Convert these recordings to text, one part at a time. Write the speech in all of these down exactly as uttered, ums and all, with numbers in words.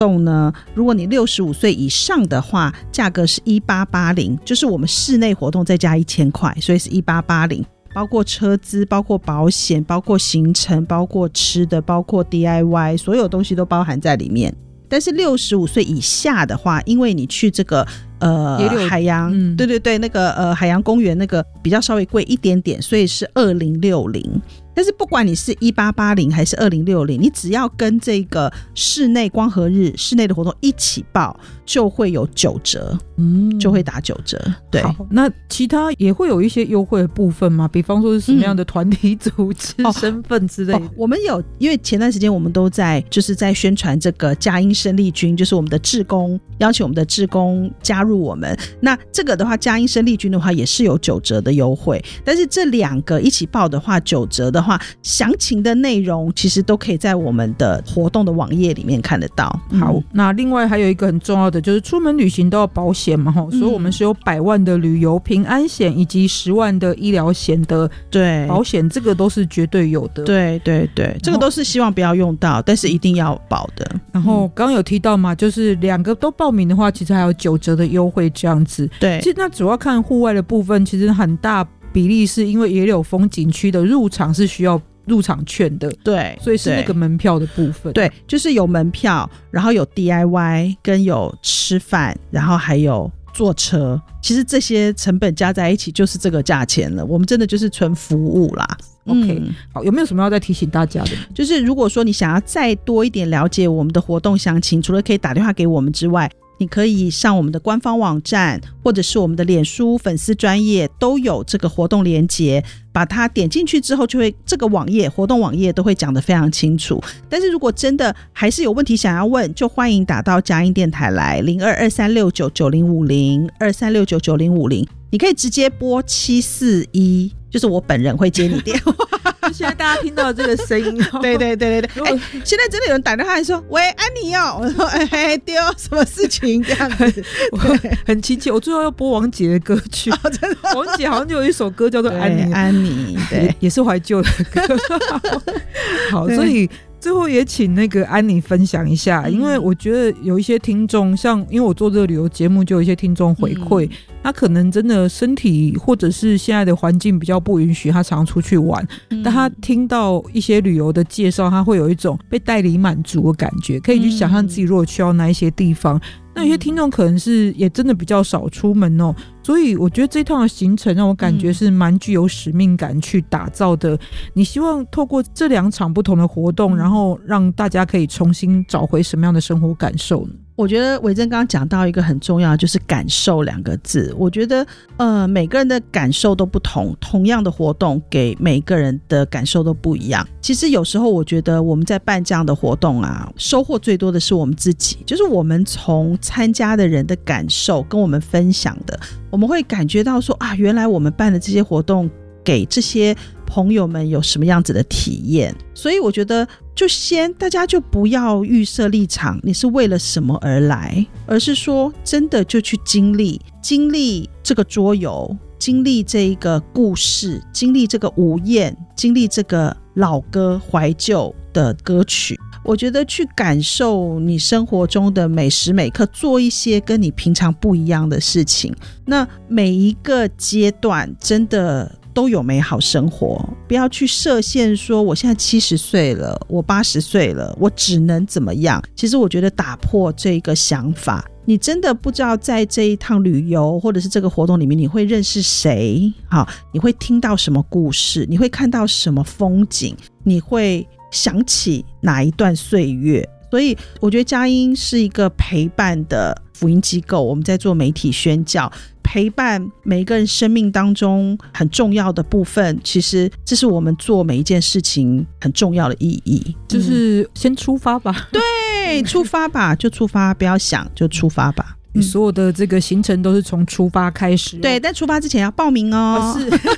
动呢，如果你六十五岁以上的话，价格是一八八零，就是我们室内活动再加一千块，所以是一八八零，包括车资，包括保险，包括行程，包括吃的，包括 D I Y， 所有东西都包含在里面。但是六十五岁以下的话，因为你去这个呃海洋、嗯、对对对，那个呃海洋公园那个比较稍微贵一点点，所以是二零六零。但是不管你是一八八零还是二零六零，你只要跟这个室内光合日室内的活动一起报，就会有九折，嗯，就会打九折。对， 好，那其他也会有一些优惠的部分吗？比方说是什么样的团体组织、嗯、身份之类的、哦哦、 我们有，因为前段时间我们都在就是在宣传这个佳音生力军，就是我们的志工，邀请我们的志工加入我们。那这个的话，佳音生力军的话也是有九折的优惠，但是这两个一起报的话，九折的话，详情的内容其实都可以在我们的活动的网页里面看得到。 好、嗯、那另外还有一个很重要的就是出门旅行都要保险嘛、嗯、所以我们是有百万的旅游平安险以及十万的医疗险的保险，这个都是绝对有的。 对对对，这个都是希望不要用到，但是一定要保的。 然后刚刚有提到嘛，就是两个都报名的话，其实还有九折的优惠这样子。 对， 其实那主要看户外的部分，其实很大比例是因为野柳风景区的入场是需要入场券的， 对， 所以是那个门票的部分。 对，就是有门票，然后有 D I Y 跟有吃饭，然后还有坐车，其实这些成本加在一起就是这个价钱了，我们真的就是纯服务啦。 OK、嗯、好，有没有什么要再提醒大家的？ 就是如果说你想要再多一点了解我们的活动详情，除了可以打电话给我们之外，你可以上我们的官方网站或者是我们的脸书粉丝专页，都有这个活动连结，把它点进去之后，就会这个网页活动网页都会讲得非常清楚。但是如果真的还是有问题想要问，就欢迎打到佳音电台来零二二三六九九零五零 二三六九九零五零，你可以直接拨七四一，就是我本人会接你电话。 现在大家听到这个声音、哦、 对对对对对、欸、现在真的有人打电话来说喂安妮哦，我说哎丢什么事情这样子。 我很亲切，我最后要播王杰的歌曲、哦、真的王杰好像就有一首歌叫做安妮， 安妮对也, 也是怀旧的歌。好，所以最后也请那个安妮分享一下、嗯、因为我觉得有一些听众，像因为我做这个旅游节目，就有一些听众回馈、嗯、他可能真的身体或者是现在的环境比较不允许他常出去玩、嗯、但他听到一些旅游的介绍，他会有一种被带离满足的感觉，可以去想象自己如果去到那一些地方、嗯、那有些听众可能是也真的比较少出门哦，所以我觉得这一趟的行程让我感觉是蛮具有使命感去打造的、嗯、你希望透过这两场不同的活动、嗯、然后让大家可以重新找回什么样的生活感受呢？ 我觉得伟珍刚刚讲到一个很重要，就是感受两个字。我觉得呃，每个人的感受都不同，同样的活动给每个人的感受都不一样。其实有时候我觉得我们在办这样的活动啊，收获最多的是我们自己，就是我们从参加的人的感受跟我们分享的，我们会感觉到说啊，原来我们办的这些活动给这些朋友们有什么样子的体验。所以我觉得就先大家就不要预设立场你是为了什么而来，而是说真的就去经历经历这个桌游，经历这一个故事，经历这个午宴，经历这个老歌怀旧的歌曲。我觉得去感受你生活中的每时每刻，做一些跟你平常不一样的事情，那每一个阶段真的都有美好生活。不要去设限说我现在七十岁了，我八十岁了，我只能怎么样。其实我觉得打破这个想法，你真的不知道在这一趟旅游或者是这个活动里面你会认识谁，好，你会听到什么故事，你会看到什么风景，你会想起哪一段岁月。所以我觉得佳音是一个陪伴的福音机构，我们在做媒体宣教，陪伴每一个人生命当中很重要的部分，其实这是我们做每一件事情很重要的意义， 就是先出发吧。 对，出发吧，就出发，不要想，就出发吧。 你所有的这个行程都是从出发开始、哦、 对，但出发之前要报名哦。 啊是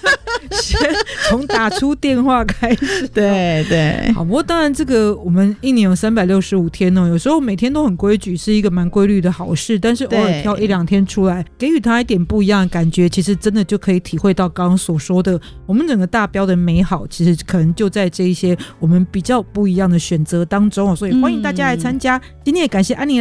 先从打出电话开始。 对对， 好，不过当然这个我们一年有三百六十五天哦，有时候每天都很规矩是一个蛮规律的好事，但是偶尔挑一两天出来给予他一点不一样的感觉，其实真的就可以体会到刚刚所说的我们整个大标的美好，其实可能就在这一些我们比较不一样的选择当中哦，所以欢迎大家来参加、嗯、今天也感谢安妮